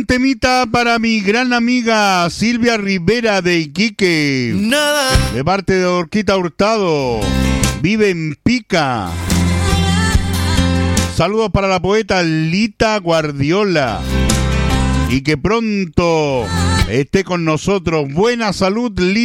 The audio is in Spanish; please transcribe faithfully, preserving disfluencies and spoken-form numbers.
Temita para mi gran amiga Silvia Rivera de Iquique. Nada. De parte de Orquita Hurtado. Vive en Pica. Saludos para la poeta Lita Guardiola. Y que pronto esté con nosotros. Buena salud, Lita.